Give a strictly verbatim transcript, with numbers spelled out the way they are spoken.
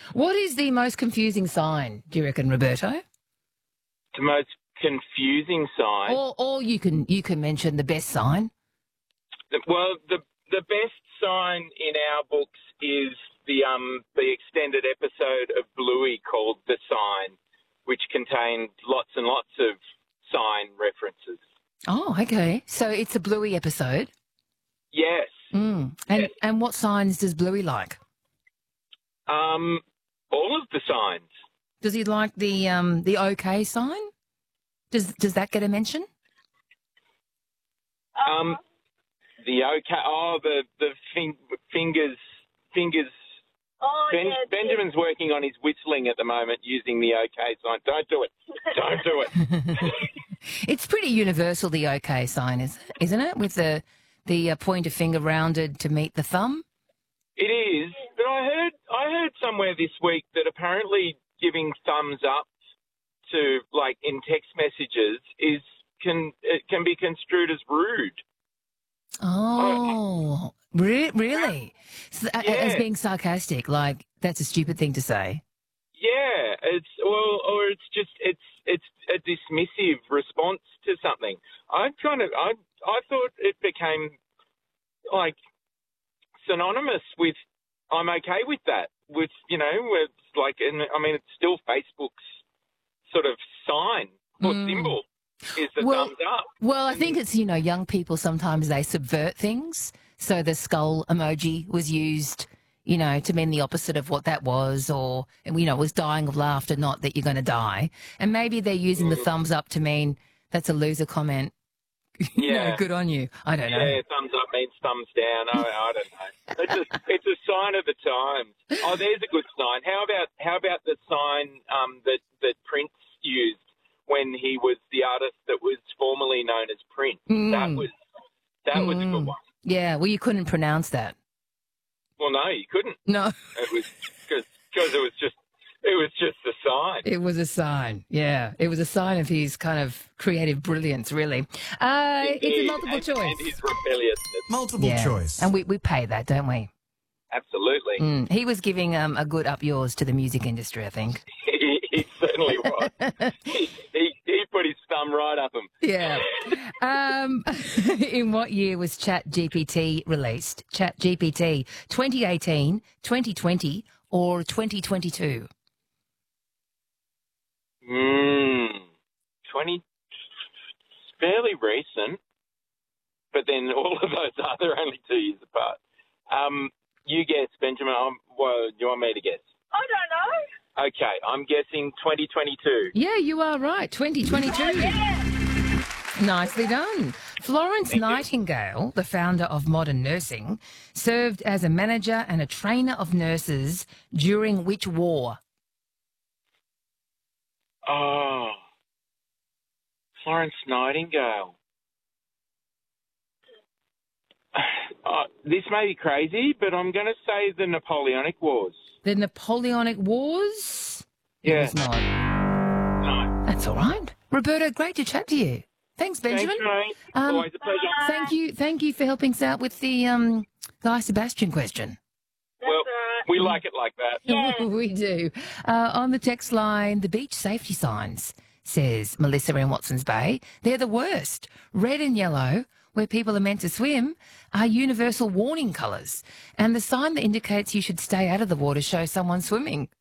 What is the most confusing sign, do you reckon, Roberto? The most confusing sign. Or, or you can you can mention the best sign. Well, the the best sign in our books is the um the extended episode of Bluey called The Sign, which contained lots and lots of sign references. Oh, okay. So it's a Bluey episode. Yes. Mm. And yes. and what signs does Bluey like? Um, all of the signs. Does he like the um the OK sign? Does does that get a mention? Um, the OK. Oh, the the fin- fingers fingers. Oh, Ben, yeah, Benjamin's working on his whistling at the moment using the OK sign. Don't do it. Don't do it. It's pretty universal, the OK sign, is, isn't it? With the the uh, pointer finger rounded to meet the thumb. It is, but I heard I heard somewhere this week that apparently giving thumbs up to, like, in text messages is can it can be construed as rude. Oh, re- really? So, uh, Yeah. As being sarcastic, like that's a stupid thing to say. Yeah, it's well, or it's just it's it's a dismissive response to something. I kind of I I thought it became like synonymous with I'm okay with that. With you know, it's like, and I mean, it's still Facebook's sort of sign or Mm. symbol is the Well- thumbs up. Well, I think it's, you know, young people sometimes they subvert things. So the skull emoji was used, you know, to mean the opposite of what that was, or, you know, was dying of laughter, not that you're going to die. And maybe they're using the thumbs up to mean that's a loser comment. You know, Yeah. good on you. I don't know. Yeah, thumbs up means thumbs down. I, I don't know. It's a, it's a sign of the times. Oh, there's a good sign. How about how about the sign um, that that Prince used when he was the artist that was formerly known as Prince? Mm. That was that was a good Mm. one. Yeah, well, you couldn't pronounce that. Well, no, you couldn't. No, It was because it was just it was just a sign. it was a sign. Yeah, it was a sign of his kind of creative brilliance, really. Uh, it's a Indeed, multiple and, choice. and his rebelliousness. Multiple Yeah. choice. And we, we pay that, don't we? Absolutely, Mm. He was giving um, a good up yours to the music industry, I think. he, he certainly was. he, he he put his thumb right up him. Yeah. Um, in what year was ChatGPT released? ChatGPT twenty eighteen, twenty twenty, or twenty twenty-two? Mm, twenty, fairly recent, but then all of those are only two years apart. Um, you guess, Benjamin. Um, well, you want me to guess? I don't know. Okay, I'm guessing twenty twenty-two. Yeah, you are right. twenty twenty-two. Nicely done. Florence Thank you. Nightingale, the founder of modern nursing, served as a manager and a trainer of nurses during which war? Oh, Florence Nightingale. Uh, this may be crazy, but I'm going to say the Napoleonic Wars. The Napoleonic Wars? It Yeah. was not. No. That's all right. Roberto, great to chat to you. Thanks, Benjamin. Thanks, Ray. Um, Always a pleasure. Thank you, thank you for helping us out with the um, Guy Sebastian question. That's Well, all right. we like it like that. Yeah. We do. Uh, on the text line, the beach safety signs, says Melissa in Watson's Bay, they're the worst. Red and yellow, where people are meant to swim, are universal warning colours. And the sign that indicates you should stay out of the water shows someone swimming.